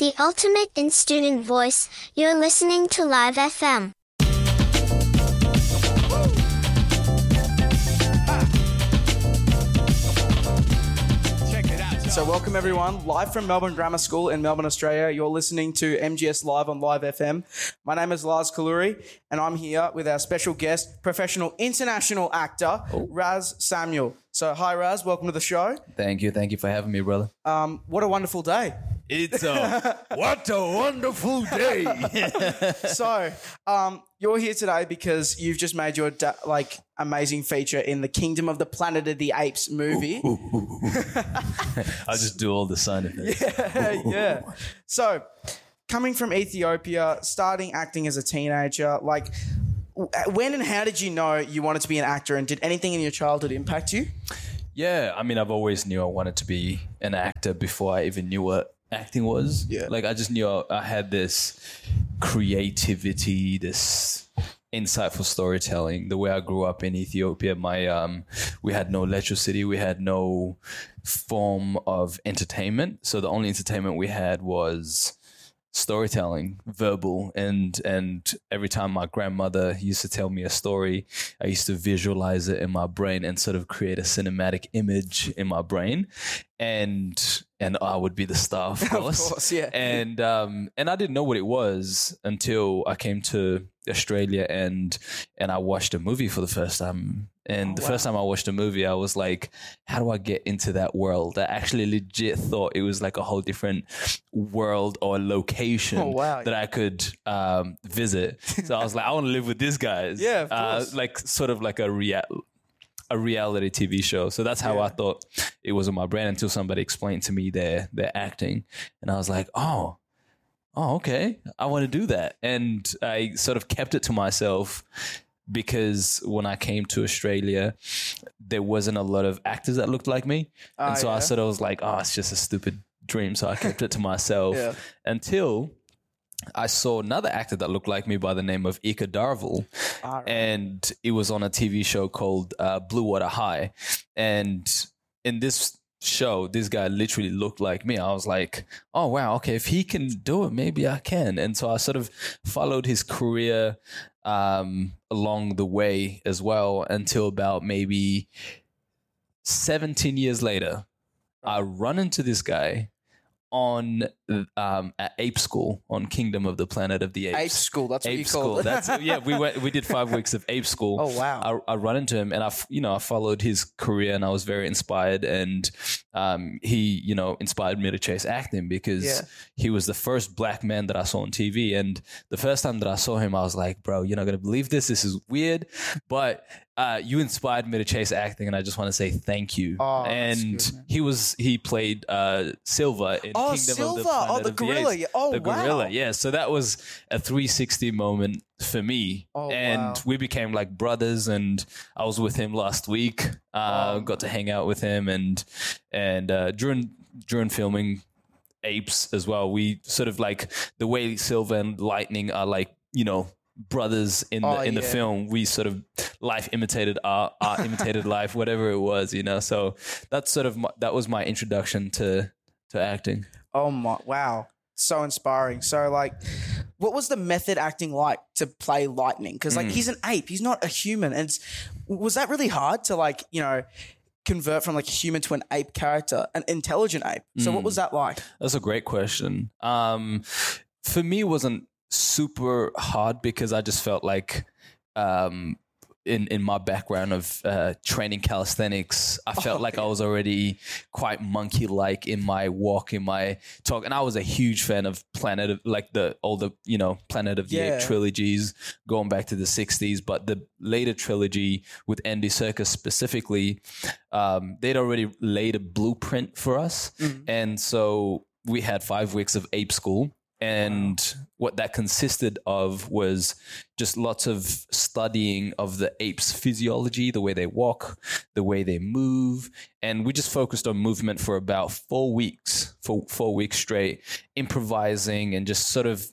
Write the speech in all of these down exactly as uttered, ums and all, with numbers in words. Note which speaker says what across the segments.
Speaker 1: The ultimate in student voice, you're listening to Live F M.
Speaker 2: So welcome everyone, live from Melbourne Grammar School in Melbourne, Australia. You're listening to M G S Live on Live F M. My name is Lars Kaluri and I'm here with our special guest, professional international actor, Raz Samuel. So hi Raz, welcome to the show.
Speaker 3: Thank you, thank you for having me, brother.
Speaker 2: Um, what a wonderful day.
Speaker 3: It's a, what a wonderful day.
Speaker 2: So um, you're here today because you've just made your da- like amazing feature in the Kingdom of the Planet of the Apes movie.
Speaker 3: Ooh, ooh, ooh, ooh. I just do all the sound effects.
Speaker 2: Yeah, yeah. So coming from Ethiopia, starting acting as a teenager, like when and how did you know you wanted to be an actor, and did anything in your childhood impact you?
Speaker 3: Yeah, I mean, I've always knew I wanted to be an actor before I even knew what acting was.
Speaker 2: Yeah.
Speaker 3: Like I just knew I, I had this creativity, this insightful storytelling. The way I grew up in Ethiopia, my um, we had no electricity, we had no form of entertainment. So the only entertainment we had was storytelling, verbal, and and every time my grandmother used to tell me a story, I used to visualize it in my brain and sort of create a cinematic image in my brain, and and I would be the star, of course.
Speaker 2: Of course, yeah.
Speaker 3: And um and I didn't know what it was until I came to Australia and and I watched a movie for the first time. And
Speaker 2: Oh,
Speaker 3: the
Speaker 2: wow.
Speaker 3: first time I watched a movie, I was like, how do I get into that world? I actually legit thought it was like a whole different world or location
Speaker 2: Oh, wow.
Speaker 3: that I could um, visit. So I was like, I want to live with these guys.
Speaker 2: Yeah, of
Speaker 3: uh,
Speaker 2: course.
Speaker 3: like sort of like a rea- a reality T V show. So that's how
Speaker 2: Yeah.
Speaker 3: I thought it was in my brain until somebody explained to me their their acting. And I was like, oh, oh, okay, I want to do that. And I sort of kept it to myself because when I came to Australia, there wasn't a lot of actors that looked like me.
Speaker 2: Ah,
Speaker 3: and so
Speaker 2: yeah.
Speaker 3: I sort of was like, oh, it's just a stupid dream. So I kept it to myself
Speaker 2: Yeah.
Speaker 3: until I saw another actor that looked like me by the name of Ika Darvel.
Speaker 2: Ah, right.
Speaker 3: And it was on a T V show called uh, Blue Water High. And in this show, this guy literally looked like me. I was like, oh, wow, okay, if he can do it, maybe I can. And so I sort of followed his career um, along the way as well until about maybe seventeen years later, I run into this guy on um, at Ape School on Kingdom of the Planet of the Apes.
Speaker 2: Ape School, that's what
Speaker 3: Ape
Speaker 2: you
Speaker 3: School.
Speaker 2: called it.
Speaker 3: That's yeah. We went. We did five weeks of Ape School.
Speaker 2: Oh, wow.
Speaker 3: I, I run into him, and I, f- you know, I followed his career, and I was very inspired. And um, he, you know, inspired me to chase acting because
Speaker 2: Yeah.
Speaker 3: he was the first black man that I saw on T V. And the first time that I saw him, I was like, bro, you're not gonna believe this. This is weird, but uh, you inspired me to chase acting, and I just want to say thank you.
Speaker 2: Oh, that's
Speaker 3: and
Speaker 2: good, man.
Speaker 3: he was he played uh, Silva in
Speaker 2: Oh,
Speaker 3: Kingdom
Speaker 2: Silva.
Speaker 3: of the Planet
Speaker 2: Oh, the
Speaker 3: of
Speaker 2: gorilla.
Speaker 3: Apes.
Speaker 2: Yeah. Oh,
Speaker 3: the
Speaker 2: wow.
Speaker 3: gorilla. Yeah. So that was a three sixty moment for me.
Speaker 2: Oh,
Speaker 3: and
Speaker 2: wow.
Speaker 3: we became like brothers, and I was with him last week. Uh,
Speaker 2: Oh,
Speaker 3: got to hang out with him, and and uh, during during filming Apes as well, we sort of like the way Silver and Lightning are like, you know, brothers in the
Speaker 2: Oh,
Speaker 3: in the
Speaker 2: yeah.
Speaker 3: film. We sort of life imitated art, art imitated life, whatever it was, you know. So that's sort of my, that was my introduction to to acting.
Speaker 2: Oh my, wow. So inspiring. So like, what was the method acting like to play Lightning? Because
Speaker 3: Mm.
Speaker 2: like he's an ape, he's not a human. And it's, was that really hard to like, you know, convert from like a human to an ape character, an intelligent ape? So what
Speaker 3: Mm.
Speaker 2: was that like?
Speaker 3: That's a great question. Um, for me, it wasn't super hard because I just felt like um, in in my background of uh, training calisthenics, I felt
Speaker 2: Oh,
Speaker 3: like
Speaker 2: yeah.
Speaker 3: I was already quite monkey like in my walk, in my talk, and I was a huge fan of Planet of like the older, you know, Planet of the
Speaker 2: Yeah.
Speaker 3: Apes trilogies going back to the sixties, but the later trilogy with Andy Serkis specifically, um, they'd already laid a blueprint for us,
Speaker 2: Mhm.
Speaker 3: and so we had five weeks of Ape School. And what that consisted of was just lots of studying of the apes' physiology, the way they walk, the way they move. And we just focused on movement for about four weeks, for four weeks straight, improvising and just sort of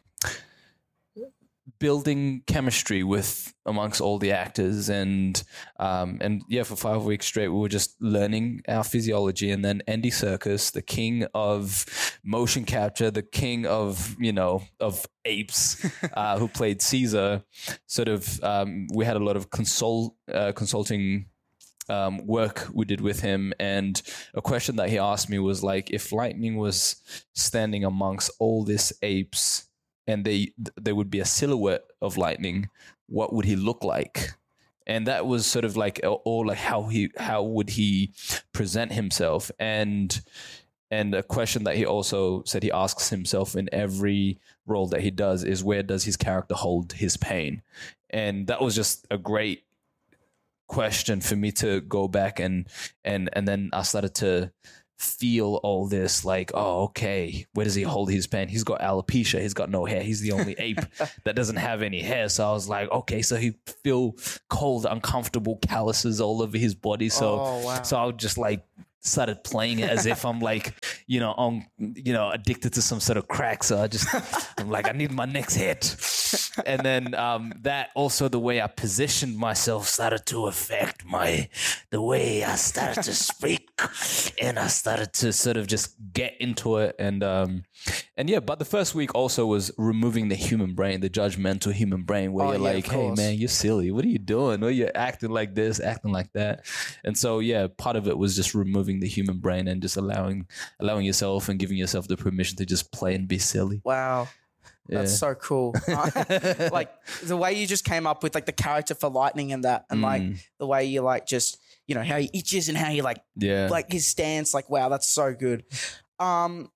Speaker 3: building chemistry with amongst all the actors, and um, and yeah, for five weeks straight, we were just learning our physiology. And then Andy Serkis, the king of motion capture, the king of, you know, of apes, uh, who played Caesar, sort of, um, we had a lot of consult, uh, consulting um, work we did with him. And a question that he asked me was like, if lightning was standing amongst all these apes and they there would be a silhouette of lightning, what would he look like? And that was sort of like, or like how he, how would he present himself? And, and a question that he also said he asks himself in every role that he does is, where does his character hold his pain? And that was just a great question for me to go back and, and, and then I started to feel all this like, oh, okay, where does he hold his pain? He's got alopecia. He's got no hair. He's the only ape that doesn't have any hair. So I was like, okay, so he feel cold, uncomfortable calluses all over his body. So,
Speaker 2: Oh, wow.
Speaker 3: so I would just like started playing it as if I'm like, you know, on, you know, addicted to some sort of crack. So I just, I'm like, I need my next hit. And then um, that also the way I positioned myself started to affect my, the way I started to speak, and I started to sort of just get into it. And, um, and yeah, but the first week also was removing the human brain, the judgmental human brain, where
Speaker 2: Oh,
Speaker 3: you're
Speaker 2: yeah,
Speaker 3: like,
Speaker 2: of
Speaker 3: hey
Speaker 2: course.
Speaker 3: man, you're silly. What are you doing? Or you're acting like this, acting like that. And so, yeah, part of it was just removing the human brain and just allowing, allowing yourself and giving yourself the permission to just play and be silly.
Speaker 2: Wow. That's
Speaker 3: Yeah.
Speaker 2: so cool. Uh, like the way you just came up with like the character for Lightning and that, and like
Speaker 3: Mm.
Speaker 2: the way you like just, you know, how he itches and how he like,
Speaker 3: Yeah.
Speaker 2: like his stance, like, wow, that's so good. Um,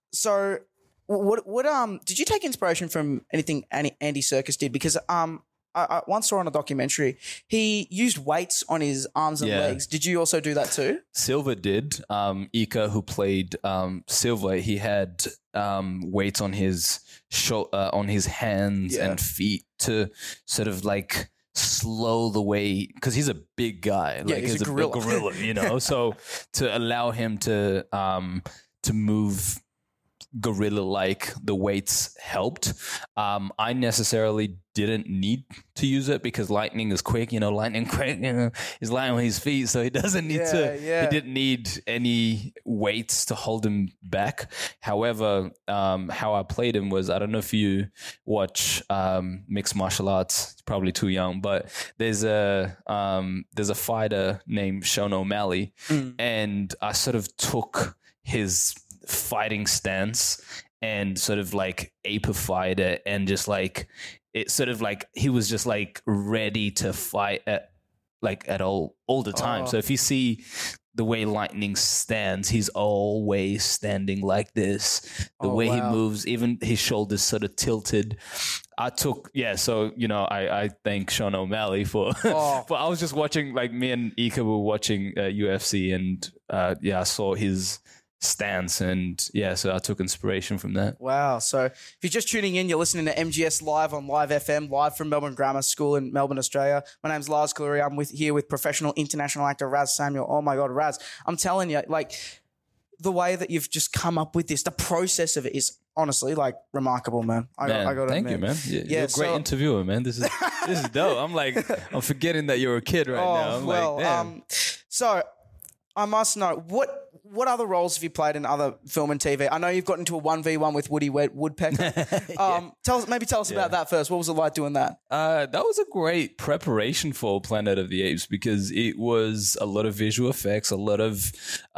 Speaker 2: so what, what, um, did you take inspiration from anything Andy, Andy Serkis did? Because, um, I, I once saw on a documentary, he used weights on his arms and
Speaker 3: Yeah.
Speaker 2: legs. Did you also do that too?
Speaker 3: Silver did. Um, Ika, who played um, Silver, he had um, weights on his sho- uh, on his hands
Speaker 2: Yeah.
Speaker 3: and feet to sort of like slow the way, because he's a big guy.
Speaker 2: Yeah,
Speaker 3: like
Speaker 2: he's a
Speaker 3: big
Speaker 2: gorilla.
Speaker 3: gorilla, you know. So to allow him to um, to move gorilla like, the weights helped. Um, I necessarily didn't need to use it because Lightning is quick, you know, Lightning quick, you know, he's lying on his feet, so he doesn't need
Speaker 2: Yeah,
Speaker 3: to,
Speaker 2: yeah.
Speaker 3: he didn't need any weights to hold him back. However, um, how I played him was, I don't know if you watch um, mixed martial arts, it's probably too young, but there's a, um, there's a fighter named Sean O'Malley,
Speaker 2: Mm.
Speaker 3: and I sort of took his fighting stance and sort of like apeified it, and just like it sort of like he was just like ready to fight at like at all all the time.
Speaker 2: Oh.
Speaker 3: So if you see the way Lightning stands, he's always standing like this. The
Speaker 2: Oh,
Speaker 3: way
Speaker 2: wow.
Speaker 3: he moves, even his shoulders sort of tilted. I took, yeah, so, you know, I, I thank Sean O'Malley for,
Speaker 2: Oh.
Speaker 3: but I was just watching, like me and Ika were watching uh, U F C, and uh, yeah, I saw his stance, and yeah, so I took inspiration from that.
Speaker 2: Wow. So if you're just tuning in, you're listening to M G S Live on Live F M, live from Melbourne Grammar School in Melbourne, Australia. My name's Lars Kaluri. I'm with here with professional international actor Raz Samuel. Oh my God, Raz. I'm telling you, like, the way that you've just come up with this, the process of it is honestly like remarkable, man. I,
Speaker 3: Man,
Speaker 2: I got to
Speaker 3: thank
Speaker 2: admit.
Speaker 3: you, man. You-
Speaker 2: Yeah,
Speaker 3: You're a great
Speaker 2: so-
Speaker 3: interviewer, man. This is this is dope. I'm like, I'm forgetting that you're a kid right
Speaker 2: Oh,
Speaker 3: now. I'm
Speaker 2: well,
Speaker 3: like, damn.
Speaker 2: um, so I must know, what what other roles have you played in other film and T V? I know you've got into a one v one with Woody Wed- Woodpecker. um, tell us, maybe tell us about that first. What was it like doing that?
Speaker 3: Uh, that was a great preparation for Planet of the Apes, because it was a lot of visual effects, a lot of,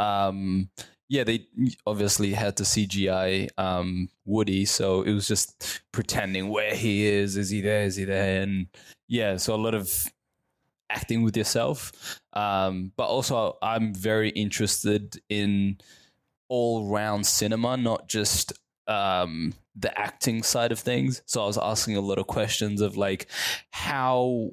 Speaker 3: um, yeah, they obviously had to C G I um, Woody, so it was just pretending where he is. Is he there? Is he there? And yeah, so a lot of acting with yourself. Um, but also, I'm very interested in all-round cinema, not just um, the acting side of things. So I was asking a lot of questions of like how,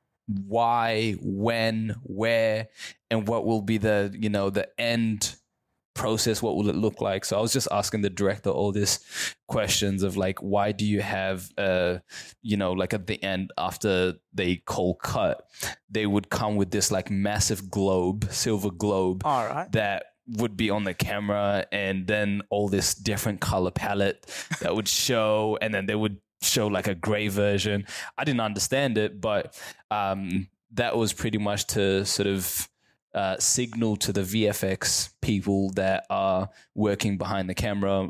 Speaker 3: why, when, where, and what will be the, you know, the end process, what will it look like? So I was just asking the director all these questions of like, why do you have uh you know, like at the end after they call cut, they would come with this like massive globe, silver globe,
Speaker 2: All right.
Speaker 3: that would be on the camera, and then all this different color palette that would show, and then they would show like a gray version. I didn't understand it, but um that was pretty much to sort of uh, signal to the V F X people that are working behind the camera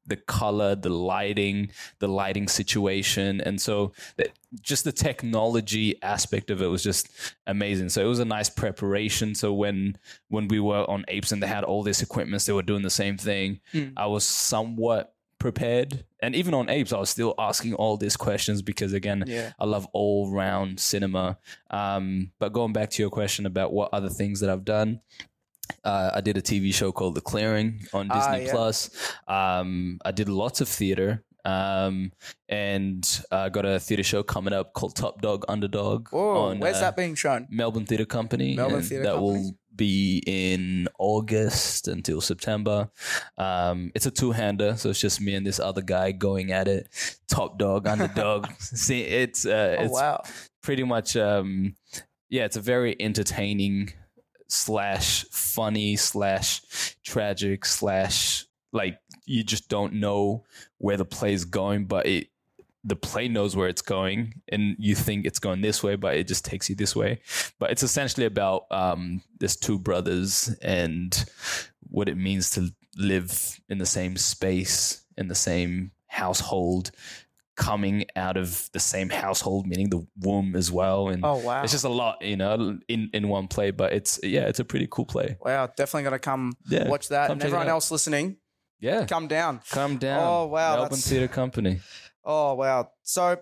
Speaker 3: the color, the lighting, the lighting situation. And so th- just the technology aspect of it was just amazing. So it was a nice preparation. So when when we were on Apes and they had all this equipment, they were doing the same thing. Mm. I was somewhat prepared. And even on Apes, I was still asking all these questions because, again, yeah. I love all-round cinema. Um, but going back to your question about what other things that I've done, Uh, I did a T V show called The Clearing on Disney uh, yeah. Plus. Um, I did lots of theater, um, and I uh, got a theater show coming up called Top Dog Underdog.
Speaker 2: Oh, where's uh, that being shown?
Speaker 3: Melbourne Theatre Company.
Speaker 2: Melbourne Theatre
Speaker 3: that
Speaker 2: Company.
Speaker 3: will be in August until September. Um, it's a two-hander, so it's just me and this other guy going at it. Top Dog Underdog. See, it's uh,
Speaker 2: oh,
Speaker 3: it's
Speaker 2: wow.
Speaker 3: pretty much um, yeah, it's a very entertaining slash funny slash tragic slash like you just don't know where the play's going, but it the play knows where it's going and you think it's going this way, but it just takes you this way. But it's essentially about um there's two brothers and what it means to live in the same space, in the same household, coming out of the same household, meaning the womb as well. And
Speaker 2: oh, wow.
Speaker 3: It's just a lot, you know, in, in one play, but it's, yeah, it's a pretty cool play.
Speaker 2: Wow. Definitely got to come yeah, watch that. And everyone else listening,
Speaker 3: yeah,
Speaker 2: come down.
Speaker 3: Come down.
Speaker 2: Oh, wow.
Speaker 3: Melbourne Theatre Company.
Speaker 2: Oh, wow. So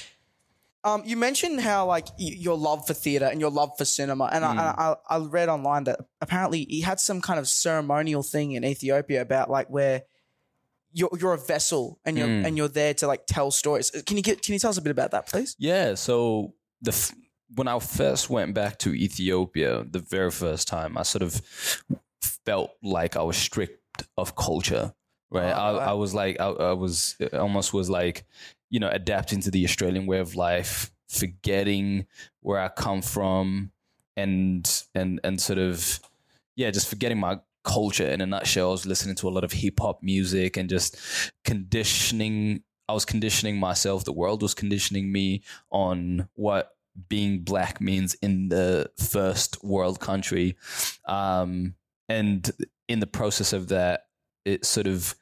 Speaker 2: um, you mentioned how like y- your love for theatre and your love for cinema. And mm. I, I, I read online that apparently he had some kind of ceremonial thing in Ethiopia about like where You're you're a vessel and you're mm. and you're there to like tell stories. Can you get can you tell us a bit about that, please?
Speaker 3: Yeah. So the f- when I first went back to Ethiopia, the very first time, I sort of felt like I was stripped of culture. Right. Oh, I, right. I was like I, I was it almost was like, you know, adapting to the Australian way of life, forgetting where I come from, and and and sort of yeah, just forgetting my culture in a nutshell. I was listening to a lot of hip hop music and just conditioning. I was conditioning myself. The world was conditioning me on what being black means in the first world country. Um, and in the process of that, it sort of,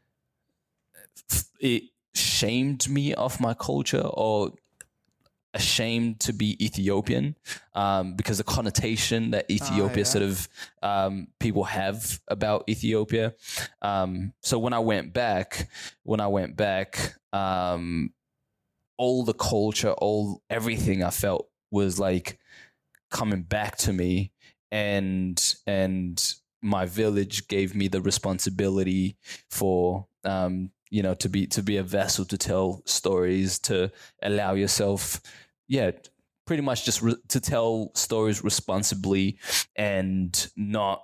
Speaker 3: it shamed me of my culture or ashamed to be Ethiopian, um, because the connotation that Ethiopia oh, yeah. sort of um, people have about Ethiopia. Um, so when I went back, when I went back, um, all the culture, all everything I felt was like coming back to me, and and my village gave me the responsibility for um, you know to be to be a vessel to tell stories, to allow yourself. Yeah, pretty much just re- to tell stories responsibly and not,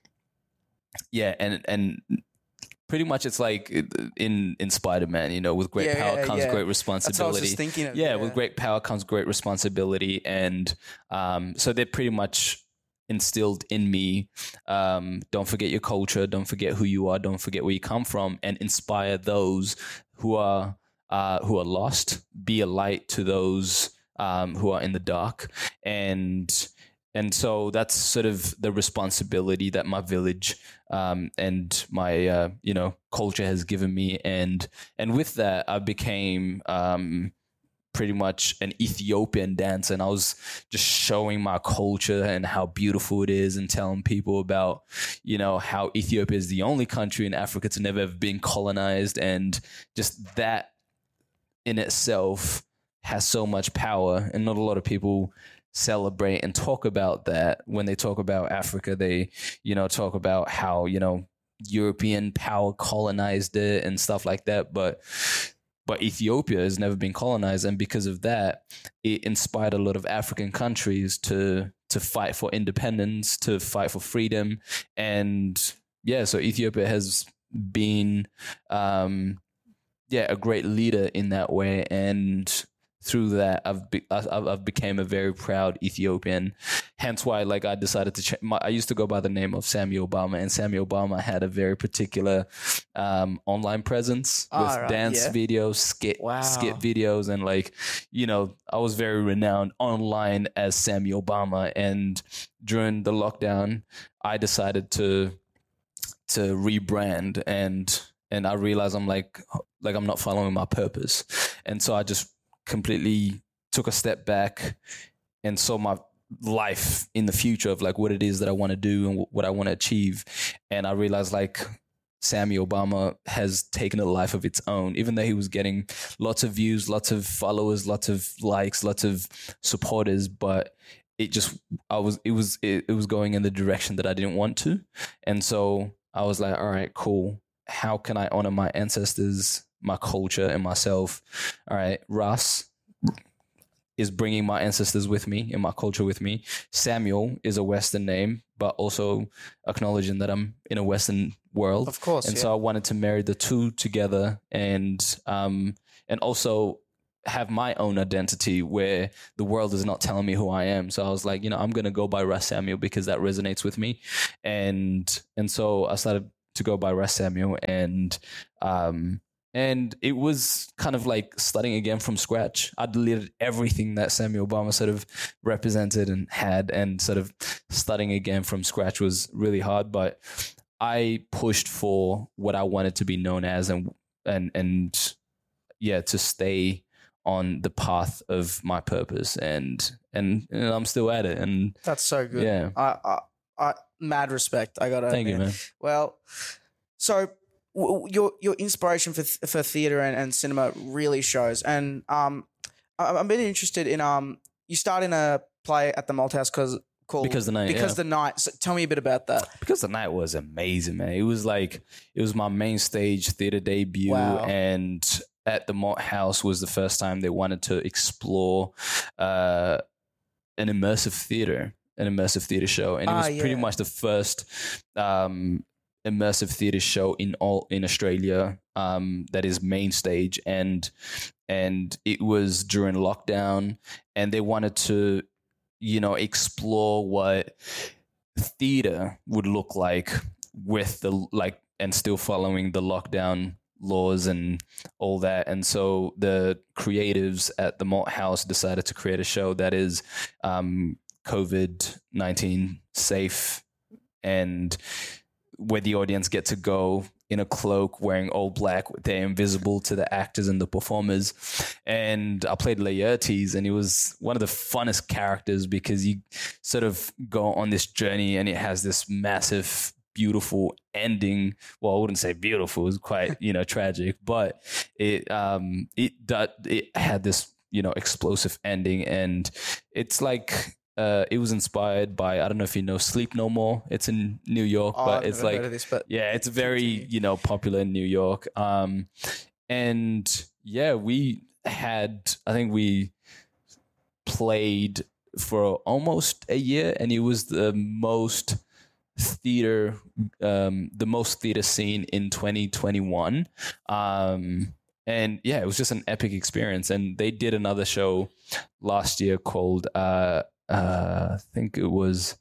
Speaker 3: yeah, and and pretty much it's like in in Spider-Man, you know, with great
Speaker 2: yeah,
Speaker 3: power
Speaker 2: yeah,
Speaker 3: comes
Speaker 2: yeah.
Speaker 3: great responsibility.
Speaker 2: That's what I was just thinking of.
Speaker 3: Yeah,
Speaker 2: yeah,
Speaker 3: with great power comes great responsibility, and um, so they're pretty much instilled in me. Um, don't forget your culture. Don't forget who you are. Don't forget where you come from, and inspire those who are uh, who are lost. Be a light to those Um, who are in the dark, and and so that's sort of the responsibility that my village um, and my uh, you know culture has given me, and and with that I became um, pretty much an Ethiopian dancer, and I was just showing my culture and how beautiful it is, and telling people about you know how Ethiopia is the only country in Africa to never have been colonized, and just that in itself has so much power, and not a lot of people celebrate and talk about that. When they talk about Africa, they, you know, talk about how, you know, European power colonized it and stuff like that. But, but Ethiopia has never been colonized. And because of that, it inspired a lot of African countries to, to fight for independence, to fight for freedom. And yeah, so Ethiopia has been, um, yeah, a great leader in that way. And through that, I've be, I've, I've became a very proud Ethiopian. Hence why, like, I decided to. Ch- my, I used to go by the name of Sammy Obama, and Sammy Obama had a very particular um, online presence with oh, right, dance yeah. videos, skit wow. skit videos, and like, you know, I was very renowned online as Sammy Obama. And during the lockdown, I decided to to rebrand and and I realized I'm like like I'm not following my purpose, and so I just completely took a step back and saw my life in the future of like what it is that I want to do and what I want to achieve. And I realized like Sammy Obama has taken a life of its own, even though he was getting lots of views, lots of followers, lots of likes, lots of supporters, but it just, I was, it was, it, it was going in the direction that I didn't want to. And so I was like, all right, cool. How can I honor my ancestors, my culture, and myself? All right, Russ is bringing my ancestors with me and my culture with me. Samuel is a Western name, but also acknowledging that I'm in a Western world.
Speaker 2: Of course.
Speaker 3: And
Speaker 2: yeah.
Speaker 3: so I wanted to marry the two together and um and also have my own identity where the world is not telling me who I am. So I was like, you know, I'm going to go by Russ Samuel because that resonates with me. And and so I started to go by Russ Samuel, and um And it was kind of like starting again from scratch. I deleted everything that Samuel Obama sort of represented and had, and sort of starting again from scratch was really hard. But I pushed for what I wanted to be known as, and and and yeah, to stay on the path of my purpose, and and, and I'm still at it. And
Speaker 2: That's so good.
Speaker 3: Yeah.
Speaker 2: I, I, I mad respect. I gotta.
Speaker 3: Thank you,
Speaker 2: admit.
Speaker 3: man.
Speaker 2: Well, so w- your your inspiration for th- for theater and, and cinema really shows, and um, I, I'm really interested in um, you start in a play at the Malthouse because. Called
Speaker 3: Because the Night,
Speaker 2: Because
Speaker 3: yeah.
Speaker 2: the Night. So tell me a bit about that.
Speaker 3: Because the Night was amazing, man. It was like, it was my main stage theater debut.
Speaker 2: Wow.
Speaker 3: And at the Mott House was the first time they wanted to explore uh, an immersive theater, an immersive theater show. And it
Speaker 2: Ah,
Speaker 3: was pretty
Speaker 2: yeah.
Speaker 3: much the first um, immersive theater show in all in Australia um, that is main stage. And, and it was during lockdown, and they wanted to, you know, explore what theater would look like with the, like, and still following the lockdown laws and all that. And so the creatives at the Malt House decided to create a show that is um, COVID nineteen safe, and where the audience get to go in a cloak, wearing all black. They're invisible to the actors and the performers. And I played Laertes, and it was one of the funnest characters because you sort of go on this journey, and it has this massive, beautiful ending. Well, I wouldn't say beautiful; it was quite, you know, tragic, but it um it it had this, you know, explosive ending, and it's like. Uh, it was inspired by, I don't know if you know Sleep No More. It's in New York,
Speaker 2: Oh,
Speaker 3: but
Speaker 2: I've
Speaker 3: it's
Speaker 2: never
Speaker 3: like,
Speaker 2: heard of this, but
Speaker 3: yeah, it's very,
Speaker 2: continue.
Speaker 3: you know, popular in New York. Um, and yeah, we had, I think we played for almost a year, and it was the most theater, um, the most theater scene in twenty twenty-one. Um, and yeah, it was just an epic experience. And they did another show last year called, uh, Uh, I think it was,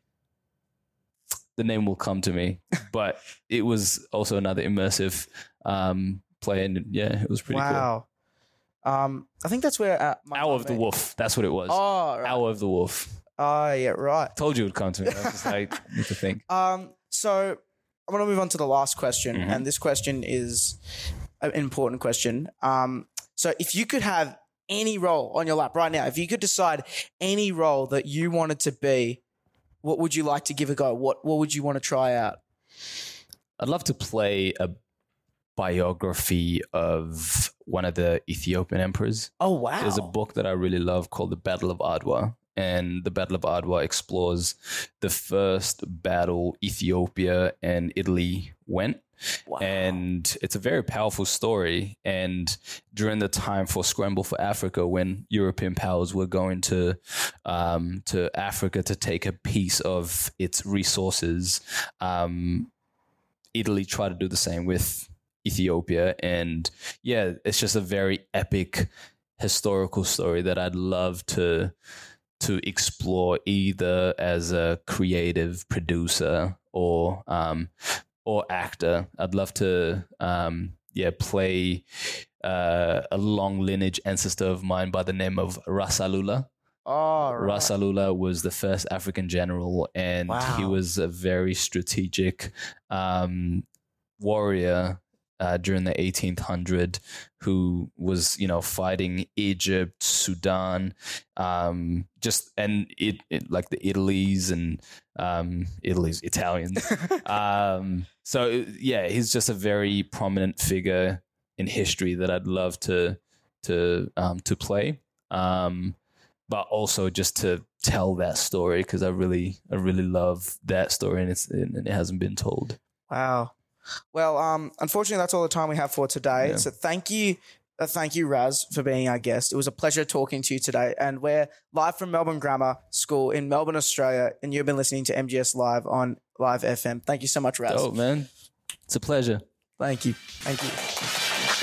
Speaker 3: the name will come to me, but it was also another immersive um, play, and yeah, it was pretty cool.
Speaker 2: wow. Um, I think that's where uh, my
Speaker 3: Hour of the
Speaker 2: mate-
Speaker 3: Wolf, that's what it was.
Speaker 2: Oh, right.
Speaker 3: Hour of the Wolf.
Speaker 2: Oh, yeah, right.
Speaker 3: Told you it would come to me. I was just like, need to think.
Speaker 2: Um, so I want to move on to the last question,
Speaker 3: Mhm.
Speaker 2: and this question is an important question. Um, so if you could have any role on your lap right now, if you could decide any role that you wanted to be, what would you like to give a go? What What would you want to try out?
Speaker 3: I'd love to play a biography of one of the Ethiopian emperors.
Speaker 2: Oh, wow.
Speaker 3: There's a book that I really love called The Battle of Adwa. And The Battle of Adwa explores the first battle Ethiopia and Italy went.
Speaker 2: Wow.
Speaker 3: And it's a very powerful story. And during the time for Scramble for Africa, when European powers were going to um, to Africa to take a piece of its resources, um, Italy tried to do the same with Ethiopia. And yeah, it's just a very epic historical story that I'd love to to explore, either as a creative producer or um, or actor. I'd love to um, yeah play uh, a long lineage ancestor of mine by the name of Ras Alula.
Speaker 2: Oh, right.
Speaker 3: Ras Alula was the first African general, and
Speaker 2: Wow.
Speaker 3: he was a very strategic um, warrior uh, during the eighteenth hundred who was, you know, fighting Egypt, Sudan, um, just and it, it like the Italy's and um, Italy's Italians. um, so yeah, he's just a very prominent figure in history that I'd love to to um, to play, um, but also just to tell that story because I really I really love that story and it's and it hasn't been told.
Speaker 2: Wow. Well, um, unfortunately, that's all the time we have for today.
Speaker 3: Yeah.
Speaker 2: So thank you, uh, thank you, Raz, for being our guest. It was a pleasure talking to you today. And we're live from Melbourne Grammar School in Melbourne, Australia. And you've been listening to M G S Live on Live F M. Thank you so much, Raz.
Speaker 3: Oh man, it's a pleasure.
Speaker 2: Thank you. Thank you.